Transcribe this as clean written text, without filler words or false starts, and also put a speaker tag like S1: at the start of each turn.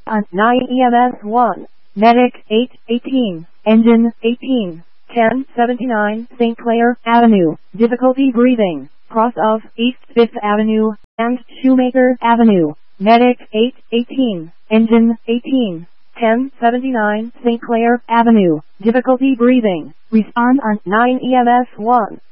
S1: on 9 EMS 1, Medic 818, Engine 18, 1079 St. Clair Avenue, difficulty breathing, cross of East 5th Avenue and Shoemaker Avenue, Medic 818, Engine 18, 1079 St. Clair Avenue, difficulty breathing, respond on 9 EMS 1.